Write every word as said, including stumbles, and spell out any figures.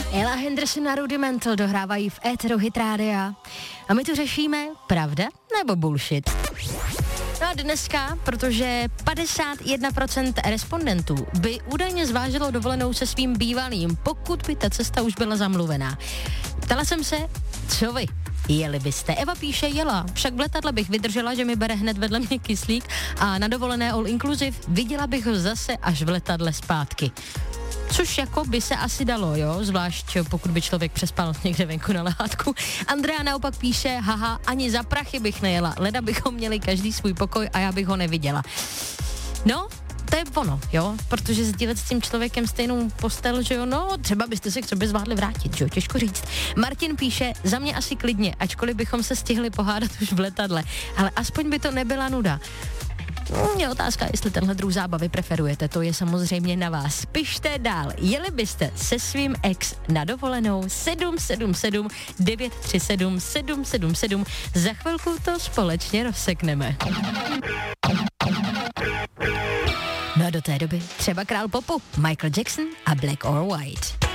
Ella Henderson a Rudimental dohrávají v éteru Hit Rádia. A my tu řešíme pravda nebo bullshit. No a dneska, protože padesát jedna procent respondentů by údajně zvážilo dovolenou se svým bývalým, pokud by ta cesta už byla zamluvená. Ptala jsem se, co vy? Jeli byste? Eva píše, jela, však v letadle bych vydržela, že mi bere hned vedle mě kyslík a na dovolené all inclusive viděla bych ho zase až v letadle zpátky. Což jako by se asi dalo, jo, zvlášť pokud by člověk přespal někde venku na lehátku. Andrea naopak píše, haha, ani za prachy bych nejela, leda bychom měli každý svůj pokoj a já bych ho neviděla. No, to je ono, jo, protože sdílet s tím člověkem stejnou postel, že jo, no, třeba byste se k sobě zvládli vrátit, že jo, těžko říct. Martin píše, za mě asi klidně, ačkoliv bychom se stihli pohádat už v letadle, ale aspoň by to nebyla nuda. Je otázka, jestli tenhle druh zábavy preferujete, to je samozřejmě na vás. Pište dál, jeli byste se svým ex na dovolenou sedm sedm sedm devět tři sedm sedm sedm sedm. Za chvilku to společně rozsekneme. No a do té doby třeba král popu Michael Jackson a Black or White.